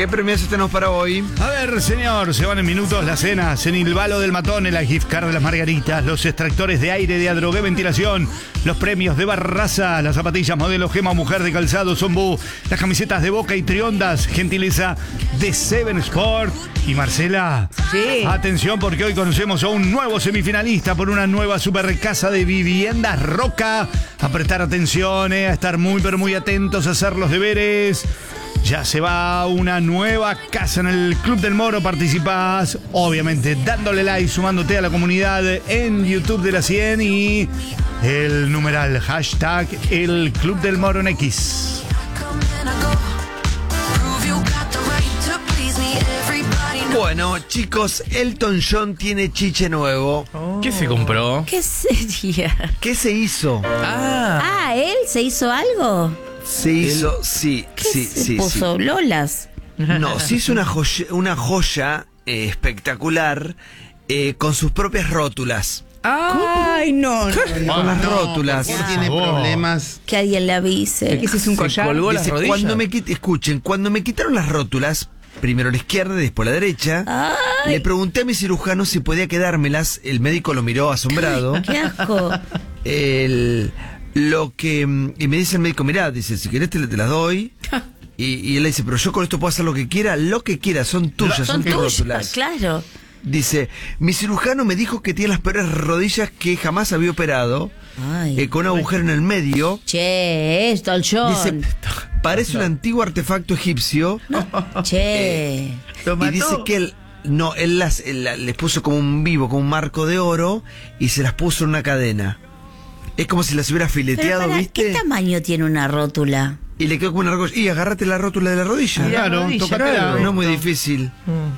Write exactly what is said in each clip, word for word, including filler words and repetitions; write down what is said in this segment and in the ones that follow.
¿Qué premios tenemos para hoy? A ver, señor, se van en minutos las cenas en el Balo del Matón, en la gift card de las Margaritas, los extractores de aire de Adrogué Ventilación, los premios de Barraza, las zapatillas modelo Gema Mujer de Calzado Zombú, las camisetas de Boca y Triondas, gentileza de Seven Sport. Y Marcela, sí. Atención porque hoy conocemos a un nuevo semifinalista por una nueva super casa de viviendas Roca. A prestar atención, eh, a estar muy pero muy atentos, a hacer los deberes. Ya se va una nueva casa en el Club del Moro. Participás, obviamente, dándole like, sumándote a la comunidad en YouTube de la cien y el numeral hashtag el Club del Moro en X. Bueno, chicos, Elton John tiene chiche nuevo. Oh. ¿Qué se compró? ¿Qué sería? ¿Qué se hizo? Ah, Ah, ¿él se hizo algo? Se hizo, sí, ¿Qué sí, se sí, puso? sí. ¿Lolas? No, se hizo una joya, una joya eh, espectacular eh, con sus propias rótulas. Ay, no, no, no. Con las rótulas. por Él tiene favor. problemas. Que alguien le avise. ¿Ese es un collar? Colgó las Dice, rodillas. cuando me quit- escuchen, cuando me quitaron las rótulas, primero a la izquierda y después a la derecha, Ay. le pregunté a mi cirujano si podía quedármelas. El médico lo miró asombrado. Qué asco. El, lo que y me dice el médico, mirá, dice, si querés te, te las doy. Y, y él le dice, pero yo con esto puedo hacer lo que quiera. Lo que quiera, son tuyas, son, Son tus tuyas, rótulas. claro. Dice, mi cirujano me dijo que tiene las peores rodillas que jamás había operado, Ay. eh, con un agujero en el medio. Che, esto al John. Dice, parece un antiguo artefacto egipcio. Che. Y dice que él, no, él las, él la- les puso como un vivo, como un marco de oro, y se las puso en una cadena. Es como si las hubiera Pero fileteado, pará, ¿viste? ¿qué tamaño tiene una rótula? Y le quedó como una argolla. Y agárrate la rótula de la rodilla. Claro, rodilla, tócatela. claro. No es muy difícil.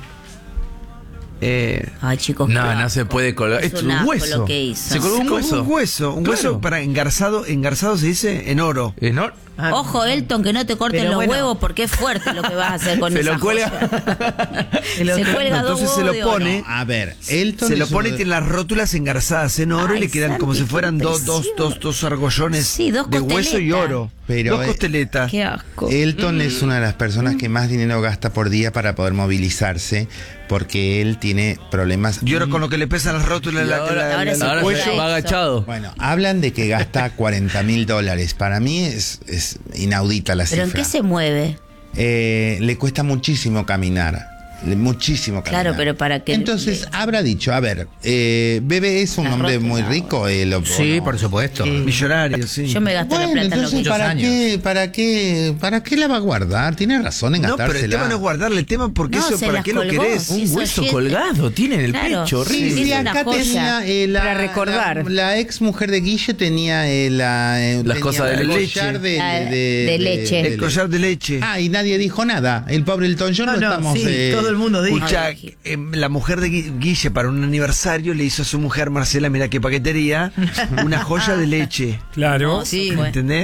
Eh, Ay, chicos. No, qué no se asco. puede colgar. Es Es un un asco hueso. lo que hizo. Se colgó un como hueso. un hueso, un Claro. hueso para engarzado, engarzado se dice en oro. Enor- Ojo, Elton, que no te corten Pero los bueno. huevos porque es fuerte lo que vas a hacer con Se esa lo cuelga. joya. El Se otro- cuelga dos Entonces se huevos lo de oro. pone. A ver, Elton Se lo es pone y uno de- tiene las rótulas engarzadas en oro Ay, y le quedan como si Santi, fueran qué dos, dos, impresión. dos, dos argollones Sí, dos de hueso y costeletas. oro. Pero, dos eh, costeletas. Qué asco. Elton es una de las personas que más dinero gasta por día para poder movilizarse, porque él tiene problemas. Y ahora con lo que le pesan las rótulas Y la, ahora- la- ahora la- se la- Ahora cuelga se eso. va agachado. Bueno, hablan de que gasta cuarenta mil dólares. Para mí es, es inaudita la ¿Pero en cifra. qué se mueve? Eh, le cuesta muchísimo caminar. le- Muchísimo caminar. Claro, pero para que- Entonces habrá dicho, a ver, eh, Bebe es un Las hombre rótulas. muy rico. él, o- Sí, o no? por supuesto. millonario, sí. Yo me gasto la Bueno, plata en lo entonces, que ¿para años. qué, para, qué, ¿para qué la va a guardar? Tiene razón en No, pero el gastársela. tema no es guardarle el tema porque No, eso, se ¿para las qué lo colgó. querés? Sí. Un Hizo hueso siete. colgado tiene en el Claro. pecho. Sí, horrible. sí, Es una acá joya. tenía eh, la, Para recordar. La, la ex mujer de Guille tenía eh, la, eh, Las tenía cosas de el leche. collar de, Ah, de- de leche. El collar de leche. Ah, y nadie dijo nada. El pobre Elton John No, lo no, estamos. sí, eh, todo el mundo dijo. Escucha, Ay, eh, la mujer de Gui- Guille para un aniversario le hizo a su mujer Marcela, mira qué paquetería, una joya de leche. Claro. Sí, ¿Entendés?